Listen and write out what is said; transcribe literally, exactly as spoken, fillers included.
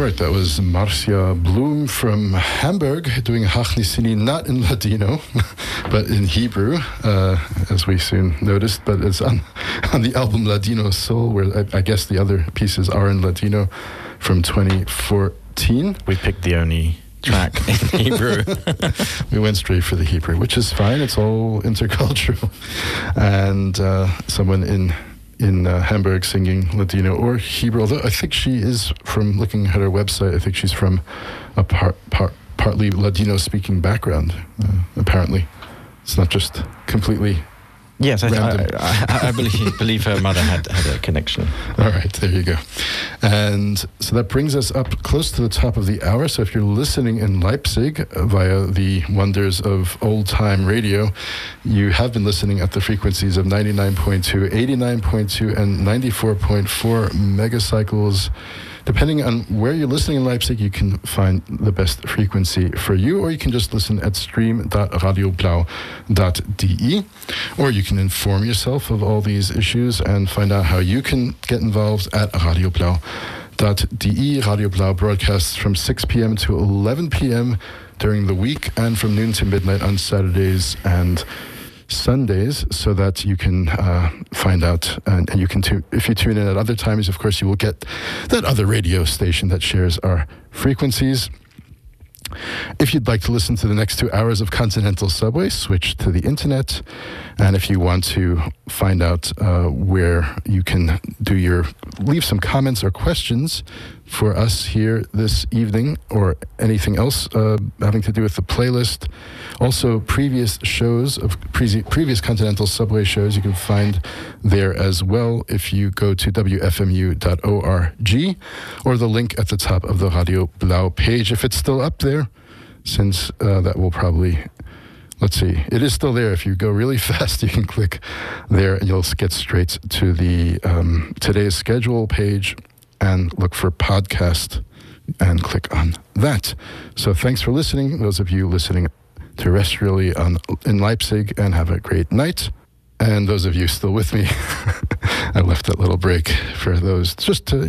right, that was Marcia Blum from Hamburg doing Hachnisini, not in Ladino, but in Hebrew, uh, as we soon noticed. But it's on, on the album Ladino Soul, where I, I guess the other pieces are in Ladino from twenty fourteen. We picked the only track in Hebrew. We went straight for the Hebrew, which is fine. It's all intercultural. And uh, someone in in uh, Hamburg singing Ladino or Hebrew, although I think she is, from looking at her website, I think she's from a part, part, partly Ladino-speaking background, uh, apparently. It's not just completely Yes, I, random. I, I, I believe, believe her mother had, had a connection. All right, there you go. And so that brings us up close to the top of the hour. So if you're listening in Leipzig via the wonders of old-time radio, you have been listening at the frequencies of ninety-nine point two, eighty-nine point two, and ninety-four point four megacycles. Depending on where you're listening in Leipzig, you can find the best frequency for you, or you can just listen at stream dot radioblau dot de, or you can inform yourself of all these issues and find out how you can get involved at radioblau dot de. Radio Blau broadcasts from six p.m. to eleven p.m. during the week and from noon to midnight on Saturdays and Sundays, so that you can uh, find out, and, and you can tu- if you tune in at other times, of course you will get that other radio station that shares our frequencies. If you'd like to listen to the next two hours of Continental Subway, switch to the internet. And if you want to find out uh, where you can do your, leave some comments or questions for us here this evening, or anything else uh, having to do with the playlist. Also, previous shows of pre- previous Continental Subway shows you can find there as well if you go to w f m u dot org, or the link at the top of the Radio Blau page, if it's still up there, since uh, that will probably, let's see, it is still there. If you go really fast, you can click there and you'll get straight to the um, today's schedule page and look for podcast and click on that. So thanks for listening, those of you listening terrestrially on, in Leipzig, and have a great night. And those of you still with me, I left that little break for those just to